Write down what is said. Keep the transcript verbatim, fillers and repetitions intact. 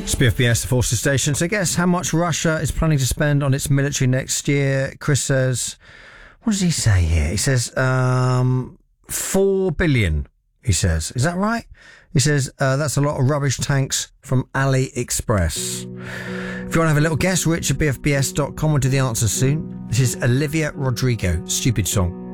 It's B F B S, the Forces Station. So guess how much Russia is planning to spend on its military next year? Chris says, what does he say here? He says, um, four billion, he says. Is that right? He says, uh, that's a lot of rubbish tanks from AliExpress. If you want to have a little guess, rich at b f b s dot com will do the answer soon. This is Olivia Rodrigo, Stupid Song.